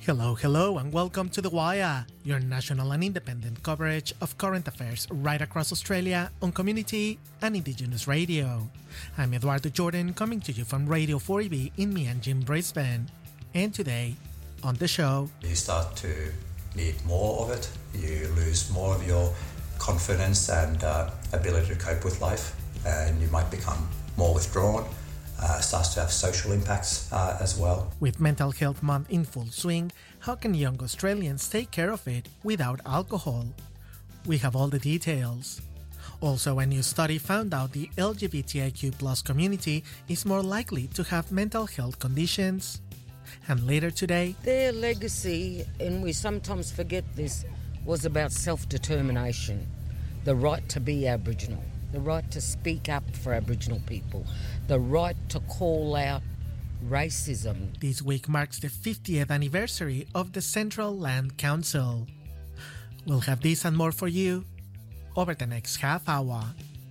Hello, and welcome to The Wire, your national and independent coverage of current affairs right across Australia on community and Indigenous radio. I'm Eduardo Jordan, coming to you from Radio 4EB in Mianjin, Brisbane. And today, on the show, you start to need more of it, you lose more of your confidence and ability to cope with life, and you might become more withdrawn. Starts to have social impacts as well. With Mental Health Month in full swing, how can young Australians take care of it without alcohol? We have all the details. Also, a new study found out the LGBTIQ+ community is more likely to have mental health conditions. And later today, their legacy, and we sometimes forget this, was about self-determination, the right to be Aboriginal, the right to speak up for Aboriginal people, the right to call out racism. This week marks the 50th anniversary of the Central Land Council. We'll have this and more for you over the next half hour.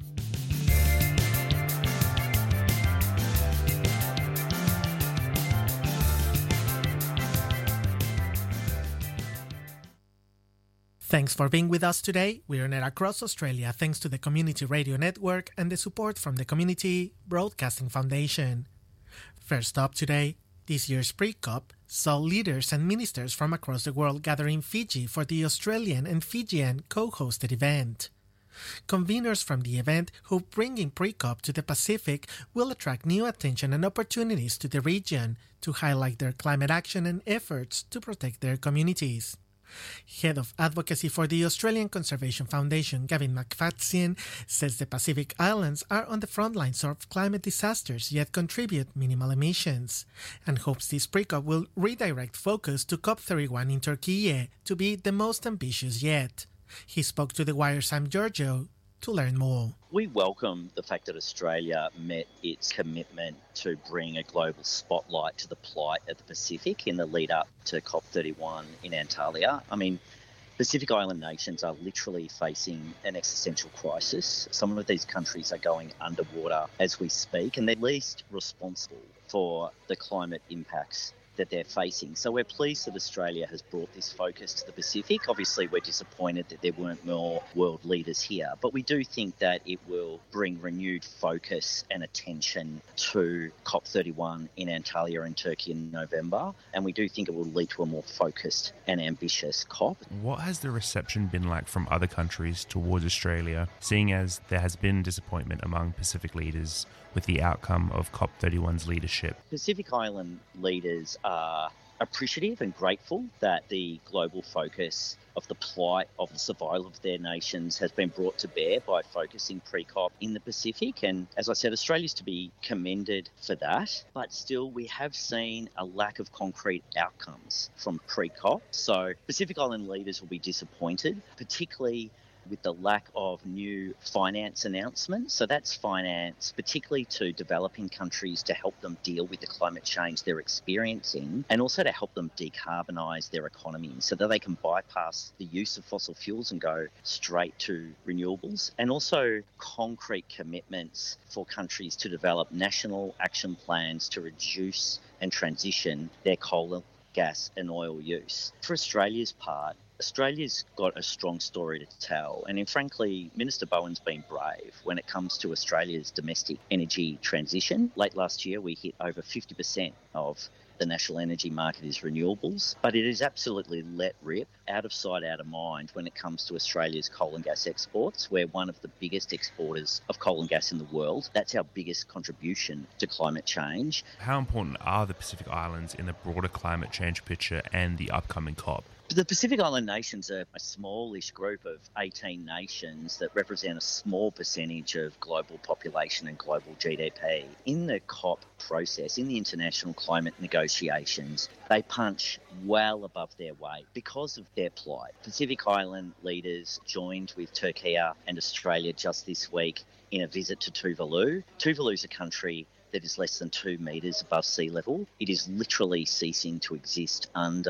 Thanks for being with us today. We are net across Australia thanks to the Community Radio Network and the support from the Community Broadcasting Foundation. First up today, this year's pre-COP saw leaders and ministers from across the world gather in Fiji for the Australian and Fijian co-hosted event. Conveners from the event who bringing pre-COP to the Pacific will attract new attention and opportunities to the region to highlight their climate action and efforts to protect their communities. Head of Advocacy for the Australian Conservation Foundation, Gavin McFadzean, says the Pacific Islands are on the front lines of climate disasters yet contribute minimal emissions, and hopes this pre-COP will redirect focus to COP31 in Turkey to be the most ambitious yet. He spoke to The Wire's Sam Giorgio to learn more. We welcome the fact that Australia met its commitment to bring a global spotlight to the plight of the Pacific in the lead up to COP31 in Antalya. I mean, Pacific Island nations are literally facing an existential crisis. Some of these countries are going underwater as we speak, and they're least responsible for the climate impacts that they're facing. So we're pleased that Australia has brought this focus to the Pacific. Obviously, we're disappointed that there weren't more world leaders here, but we do think that it will bring renewed focus and attention to COP31 in Antalya in Turkey in November, and we do think it will lead to a more focused and ambitious COP. What has the reception been like from other countries towards Australia, seeing as there has been disappointment among Pacific leaders with the outcome of COP31's leadership? Pacific Island leaders are appreciative and grateful that the global focus of the plight of the survival of their nations has been brought to bear by focusing pre-COP in the Pacific. And as I said, Australia's to be commended for that. But still, we have seen a lack of concrete outcomes from pre-COP. So Pacific Island leaders will be disappointed, particularly with the lack of new finance announcements. So that's finance, particularly to developing countries to help them deal with the climate change they're experiencing, and also to help them decarbonise their economies so that they can bypass the use of fossil fuels and go straight to renewables, and also concrete commitments for countries to develop national action plans to reduce and transition their coal, gas and oil use. For Australia's part, Australia's got a strong story to tell, and frankly, Minister Bowen's been brave when it comes to Australia's domestic energy transition. Late last year, we hit over 50% of the national energy market is renewables, but it is absolutely let rip, out of sight, out of mind when it comes to Australia's coal and gas exports. We're one of the biggest exporters of coal and gas in the world. That's our biggest contribution to climate change. How important are the Pacific Islands in the broader climate change picture and the upcoming COP? The Pacific Island nations are a smallish group of 18 nations that represent a small percentage of global population and global GDP. In the COP process, in the international climate negotiations, they punch well above their weight because of their plight. Pacific Island leaders joined with Turkey and Australia just this week in a visit to Tuvalu. Tuvalu is a country that is less than 2 metres above sea level. It is literally ceasing to exist under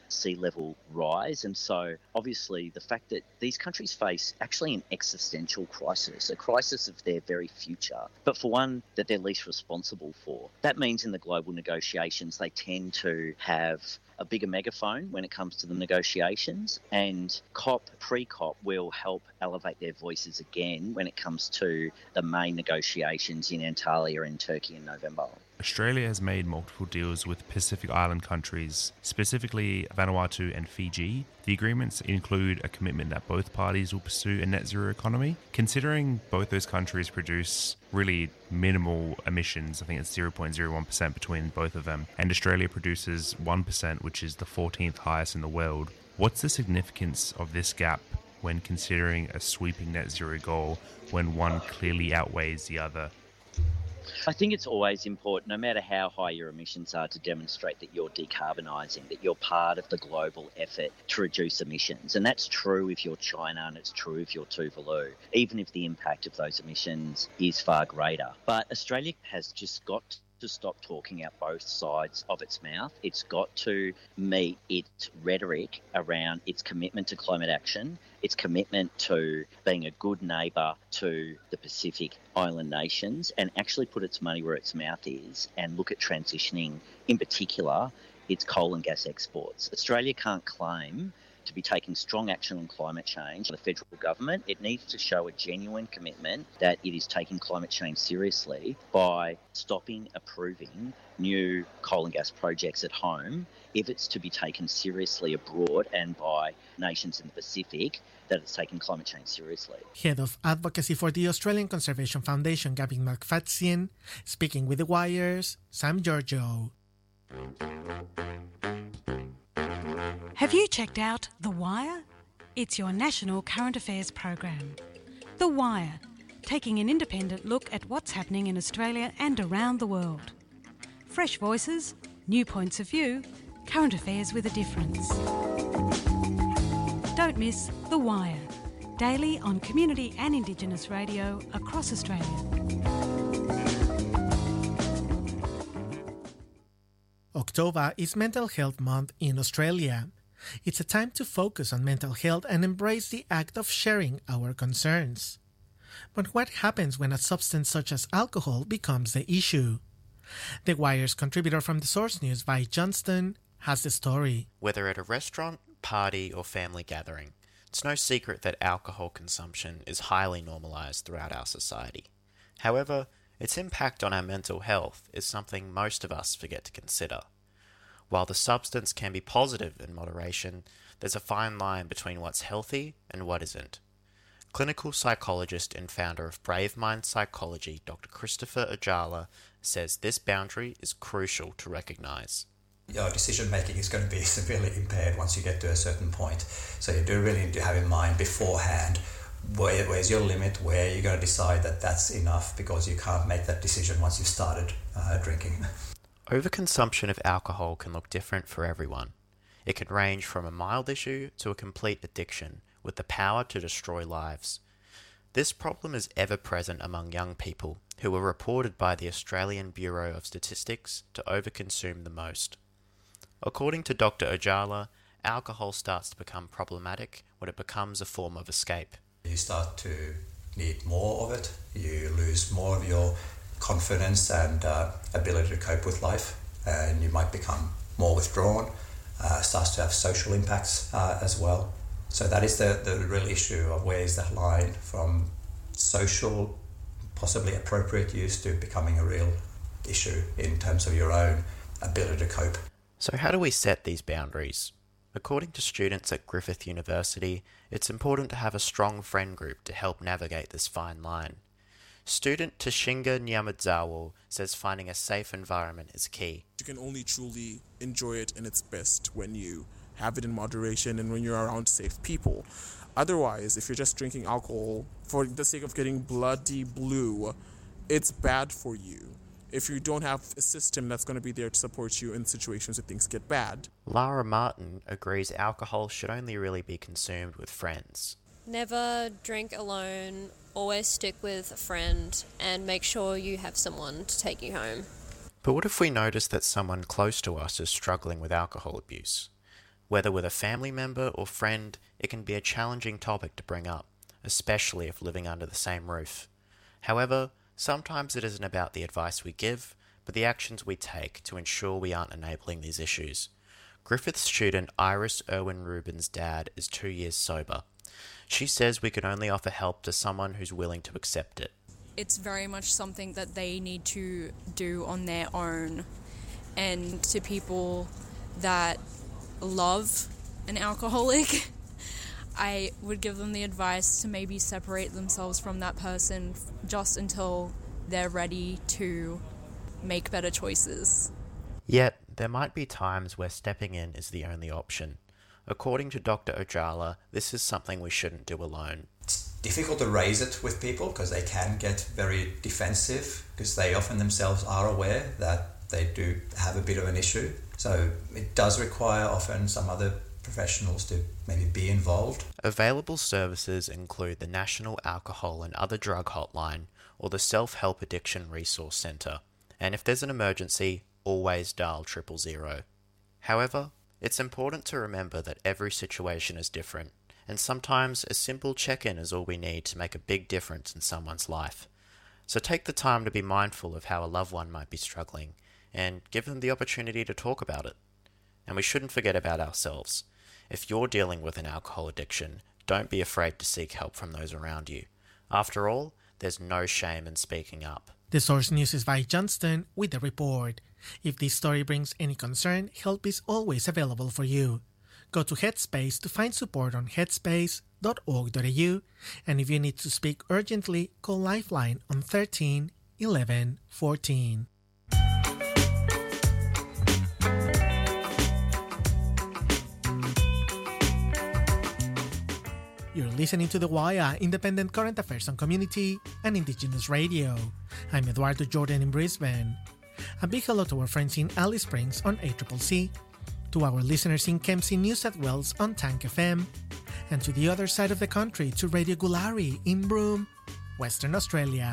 sea level rise. And so obviously the fact that these countries face actually an existential crisis, a crisis of their very future, but for one that they're least responsible for. That means in the global negotiations, they tend to have a bigger megaphone when it comes to the negotiations, and pre-COP will help elevate their voices again when it comes to the main negotiations in Antalya in Turkey in November. Australia has made multiple deals with Pacific Island countries, specifically Vanuatu and Fiji. The agreements include a commitment that both parties will pursue a net zero economy. Considering both those countries produce really minimal emissions, I think it's 0.01% between both of them, and Australia produces 1%, which is the 14th highest in the world. What's the significance of this gap when considering a sweeping net zero goal when one clearly outweighs the other? I think it's always important, no matter how high your emissions are, to demonstrate that you're decarbonising, that you're part of the global effort to reduce emissions. And that's true if you're China, and it's true if you're Tuvalu, even if the impact of those emissions is far greater. But Australia has just got to stop talking out both sides of its mouth. It's got to meet its rhetoric around its commitment to climate action, its commitment to being a good neighbour to the Pacific Island nations, and actually put its money where its mouth is and look at transitioning, in particular, its coal and gas exports. Australia can't claim to be taking strong action on climate change. The federal government, it needs to show a genuine commitment that it is taking climate change seriously by stopping approving new coal and gas projects at home if it's to be taken seriously abroad, and by nations in the Pacific that it's taking climate change seriously. Head of Advocacy for the Australian Conservation Foundation, Gavin Malfatsion, speaking with The Wire's Sam Giorgio. Have you checked out The Wire? It's your national current affairs program. The Wire, taking an independent look at what's happening in Australia and around the world. Fresh voices, new points of view, current affairs with a difference. Don't miss The Wire, daily on community and Indigenous radio across Australia. October is Mental Health Month in Australia. It's a time to focus on mental health and embrace the act of sharing our concerns. But what happens when a substance such as alcohol becomes the issue? The Wire's contributor from The Source News, Vi Johnston, has the story. Whether at a restaurant, party or family gathering, it's no secret that alcohol consumption is highly normalised throughout our society. However, its impact on our mental health is something most of us forget to consider. While the substance can be positive in moderation, there's a fine line between what's healthy and what isn't. Clinical psychologist and founder of Brave Mind Psychology, Dr. Christopher Ajala, says this boundary is crucial to recognise. Your decision making is going to be severely impaired once you get to a certain point. So you do really need to have in mind beforehand where's your limit, where you're going to decide that that's enough, because you can't make that decision once you've started drinking. Overconsumption of alcohol can look different for everyone. It can range from a mild issue to a complete addiction with the power to destroy lives. This problem is ever present among young people who are reported by the Australian Bureau of Statistics to overconsume the most. According to Dr. Ajala, alcohol starts to become problematic when it becomes a form of escape. You start to need more of it, you lose more of your confidence and ability to cope with life, and you might become more withdrawn, starts to have social impacts as well. So that is the real issue of where is that line from social, possibly appropriate use, to becoming a real issue in terms of your own ability to cope. So how do we set these boundaries? According to students at Griffith University, it's important to have a strong friend group to help navigate this fine line. Student Tashinga Nyamadzawo says finding a safe environment is key. You can only truly enjoy it in its best when you have it in moderation and when you're around safe people. Otherwise, if you're just drinking alcohol for the sake of getting bloody blue, it's bad for you if you don't have a system that's going to be there to support you in situations where things get bad. Lara Martin agrees alcohol should only really be consumed with friends. Never drink alone, always stick with a friend, and make sure you have someone to take you home. But what if we notice that someone close to us is struggling with alcohol abuse? Whether with a family member or friend, it can be a challenging topic to bring up, especially if living under the same roof. However, sometimes it isn't about the advice we give, but the actions we take to ensure we aren't enabling these issues. Griffith student Iris Irwin Rubin's dad is 2 years sober. She says we can only offer help to someone who's willing to accept it. It's very much something that they need to do on their own. And to people that love an alcoholic, I would give them the advice to maybe separate themselves from that person just until they're ready to make better choices. Yet, there might be times where stepping in is the only option. According to Dr. Ojala, this is something we shouldn't do alone. It's difficult to raise it with people because they can get very defensive because they often themselves are aware that they do have a bit of an issue. So it does require often some other professionals to maybe be involved. Available services include the National Alcohol and Other Drug Hotline or the Self-Help Addiction Resource Centre. And if there's an emergency, always dial 000. However, it's important to remember that every situation is different, and sometimes a simple check-in is all we need to make a big difference in someone's life. So take the time to be mindful of how a loved one might be struggling, and give them the opportunity to talk about it. And we shouldn't forget about ourselves. If you're dealing with an alcohol addiction, don't be afraid to seek help from those around you. After all, there's no shame in speaking up. The Source News is by Johnston with the report. If this story brings any concern, help is always available for you. Go to Headspace to find support on headspace.org.au, and if you need to speak urgently, call Lifeline on 13 11 14. You're listening to The Wire, independent current affairs on community and Indigenous radio. I'm Eduardo Jordan in Brisbane. A big hello to our friends in Alice Springs on ACCC, to our listeners in Kempsey, New South Wales on Tank FM, and to the other side of the country to Radio Gulari in Broome, Western Australia.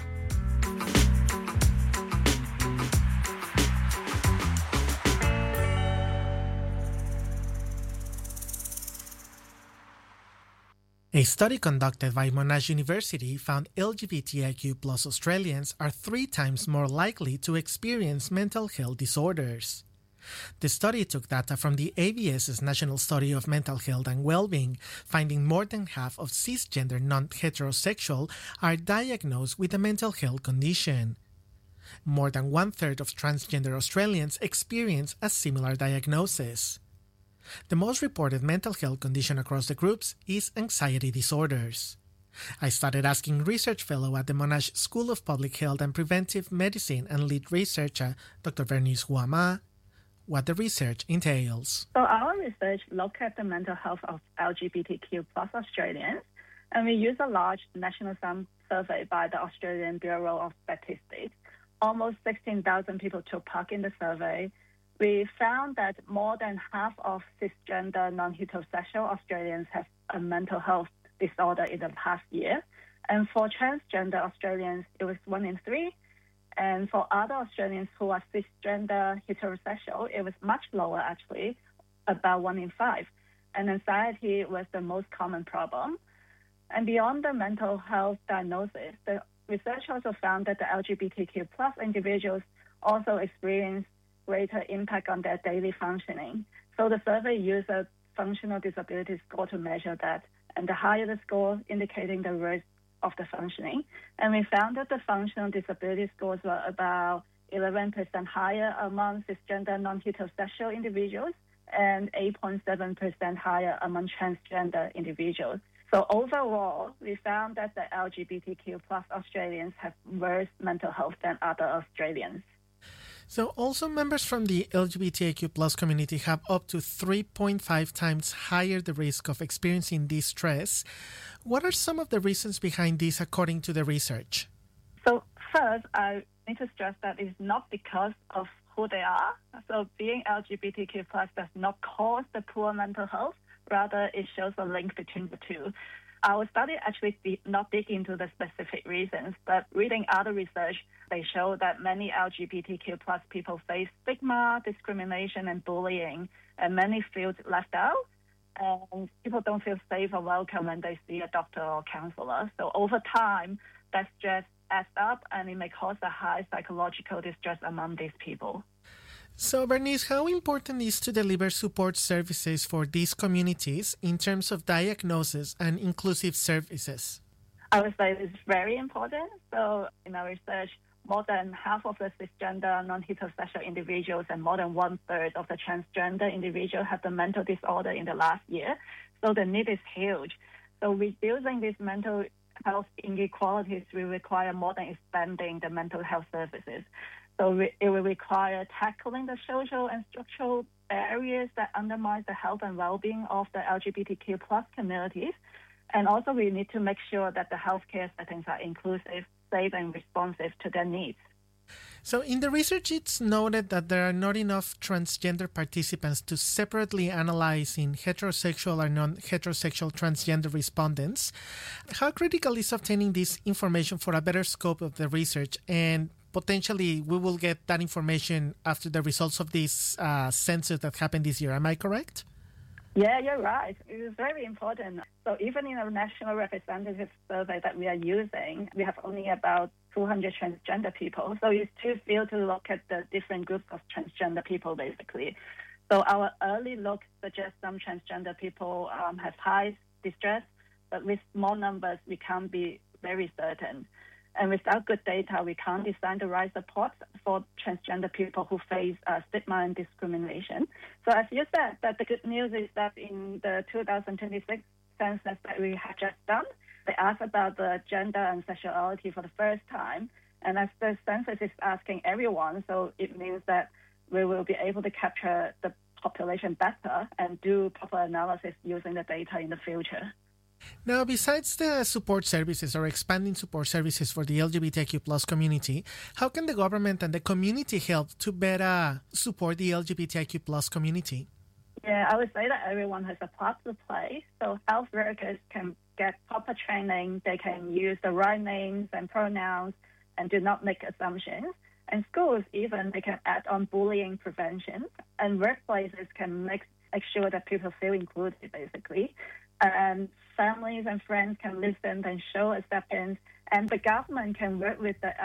A study conducted by Monash University found LGBTIQ+ Australians are 3 times more likely to experience mental health disorders. The study took data from the ABS's National Study of Mental Health and Wellbeing, finding more than half of cisgender non-heterosexual are diagnosed with a mental health condition. More than 1/3 of transgender Australians experience a similar diagnosis. The most reported mental health condition across the groups is anxiety disorders. I started asking research fellow at the Monash School of Public Health and Preventive Medicine and lead researcher Dr. Bernice Huama what the research entails. So our research looked at the mental health of LGBTQ+ Australians, and we used a large national survey by the Australian Bureau of Statistics. Almost 16,000 people took part in the survey. We found that more than half of cisgender non-heterosexual Australians have a mental health disorder in the past year. And for transgender Australians, it was 1 in 3. And for other Australians who are cisgender heterosexual, it was much lower actually, about 1 in 5. And anxiety was the most common problem. And beyond the mental health diagnosis, the research also found that the LGBTQ+ individuals also experience greater impact on their daily functioning. So the survey used a functional disability score to measure that, and the higher the score, indicating the risk of the functioning. And we found that the functional disability scores were about 11% higher among cisgender non-heterosexual individuals and 8.7% higher among transgender individuals. So overall, we found that the LGBTQ+ Australians have worse mental health than other Australians. So also members from the LGBTIQ+ community have up to 3.5 times higher the risk of experiencing distress. What are some of the reasons behind this according to the research? So first, I need to stress that it's not because of who they are. So being LGBTQ+ does not cause the poor mental health. Rather, it shows a link between the two. Our study actually did not dig into the specific reasons, but reading other research, they show that many LGBTQ plus people face stigma, discrimination, and bullying, and many feel left out. And people don't feel safe or welcome when they see a doctor or counselor. So over time, that stress adds up, and it may cause a high psychological distress among these people. So, Bernice, how important is to deliver support services for these communities in terms of diagnosis and inclusive services? I would say it's very important. So, in our research, more than half of the cisgender, non-heterosexual individuals and more than 1/3 of the transgender individuals have the mental disorder in the last year. So the need is huge. So reducing these mental health inequalities will require more than expanding the mental health services. So it will require tackling the social and structural barriers that undermine the health and well-being of the LGBTQ plus communities. And also we need to make sure that the healthcare settings are inclusive, safe, and responsive to their needs. So in the research, it's noted that there are not enough transgender participants to separately analyze in heterosexual or non-heterosexual transgender respondents. How critical is obtaining this information for a better scope of the research? And potentially we will get that information after the results of this census that happened this year. Am I correct? Yeah, you're right. It is very important. So even in a national representative survey that we are using, we have only about 200 transgender people. So it's too few to look at the different groups of transgender people, basically. So our early look suggests some transgender people have high distress, but with small numbers, we can't be very certain. And without good data, we can't design the right support for transgender people who face stigma and discrimination. So as you said, that the good news is that in the 2026 census that we have just done, they asked about the gender and sexuality for the first time. And as the census is asking everyone, so it means that we will be able to capture the population better and do proper analysis using the data in the future. Now, besides the support services or expanding support services for the LGBTQ plus community, how can the government and the community help to better support the LGBTQ plus community? Yeah, I would say that everyone has a part to play. So health workers can get proper training, they can use the right names and pronouns and do not make assumptions. And schools even, they can add on bullying prevention. And workplaces can make sure that people feel included, basically. And families and friends can listen and show acceptance. And the government can work with the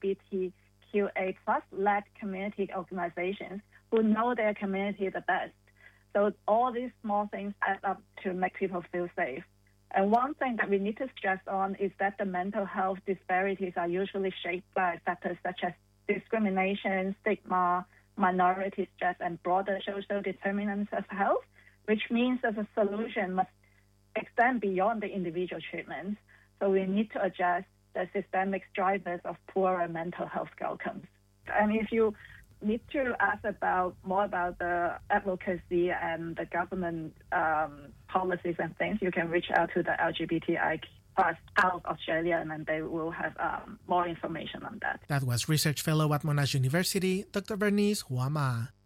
LGBTQA plus led community organizations who know their community the best. So all these small things add up to make people feel safe. And one thing that we need to stress on is that the mental health disparities are usually shaped by factors such as discrimination, stigma, minority stress, and broader social determinants of health, which means that the solution must extend beyond the individual treatments. So we need to address the systemic drivers of poorer mental health outcomes. And if you need to ask more about the advocacy and the government policies and things, you can reach out to the LGBTI plus Health Australia, and then they will have more information on that. That was research fellow at Monash University, Dr. Bernice Hua Ma.